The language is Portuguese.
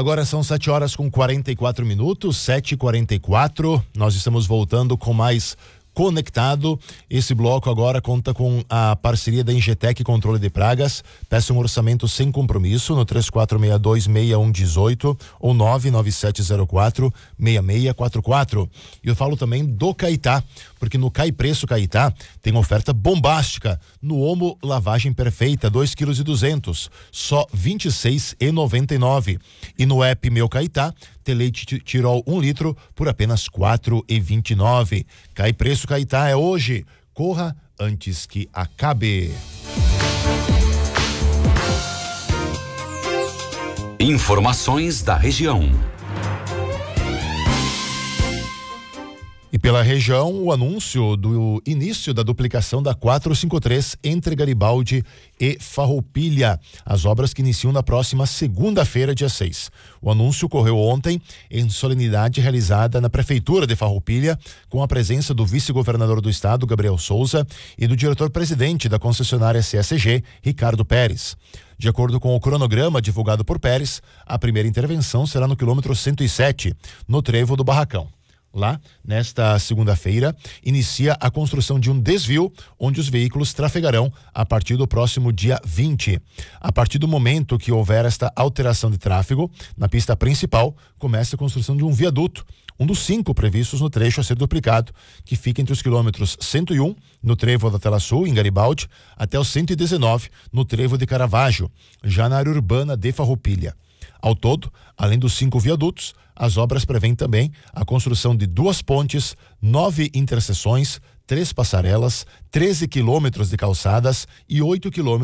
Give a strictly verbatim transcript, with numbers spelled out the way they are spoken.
Agora são sete horas com quarenta e quatro minutos, sete e quarenta e quatro. Nós estamos voltando com mais Conectado. Esse bloco agora conta com a parceria da Ingetec Controle de Pragas. Peça um orçamento sem compromisso no três quatro seis dois, seis um um oito ou nove nove sete zero quatro, seis seis quatro quatro. E eu falo também do Caetá, porque no Cai Preço Caetá tem oferta bombástica. No Omo Lavagem Perfeita, dois quilos e duzentos, só vinte e seis reais e noventa e nove. E no app Meu Caetá, tem leite Tirol um litro por apenas quatro reais e vinte e nove. Cai Preço Caetá é hoje. Corra antes que acabe. Informações da região. E pela região, o anúncio do início da duplicação da quatrocentos e cinquenta e três entre Garibaldi e Farroupilha. As obras que iniciam na próxima segunda-feira, dia seis. O anúncio ocorreu ontem em solenidade realizada na Prefeitura de Farroupilha, com a presença do vice-governador do estado, Gabriel Souza, e do diretor-presidente da concessionária C S G, Ricardo Pérez. De acordo com o cronograma divulgado por Pérez, a primeira intervenção será no quilômetro cento e sete, no trevo do Barracão. Lá, nesta segunda-feira, inicia a construção de um desvio onde os veículos trafegarão a partir do próximo dia vinte. A partir do momento que houver esta alteração de tráfego, na pista principal, começa a construção de um viaduto, um dos cinco previstos no trecho a ser duplicado, que fica entre os quilômetros cento e um, no trevo da Tela Sul, em Garibaldi, até o cento e dezenove, no trevo de Caravaggio, já na área urbana de Farroupilha. Ao todo, além dos cinco viadutos, as obras prevêem também a construção de duas pontes, nove interseções, três passarelas, treze quilômetros de calçadas e oito quilômetros